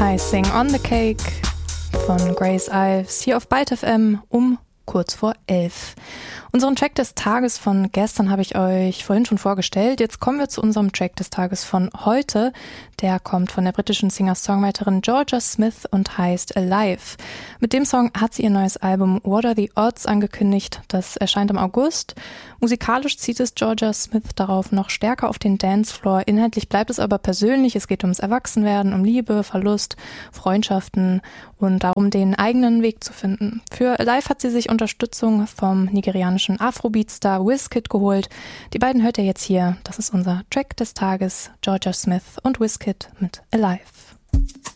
Icing on the Cake von Grace Ives hier auf Byte FM um kurz vor 11. Unseren Track des Tages von gestern habe ich euch vorhin schon vorgestellt. Jetzt kommen wir zu unserem Track des Tages von heute. Der kommt von der britischen Singer-Songwriterin Georgia Smith und heißt Alive. Mit dem Song hat sie ihr neues Album What Are the Odds angekündigt. Das erscheint im August. Musikalisch zieht es Georgia Smith darauf noch stärker auf den Dancefloor. Inhaltlich bleibt es aber persönlich. Es geht ums Erwachsenwerden, um Liebe, Verlust, Freundschaften und darum, den eigenen Weg zu finden. Für Alive hat sie sich Unterstützung vom nigerianischen Afrobeat-Star Wizkid geholt. Die beiden hört ihr jetzt hier. Das ist unser Track des Tages. Georgia Smith und Wizkid mit Alive.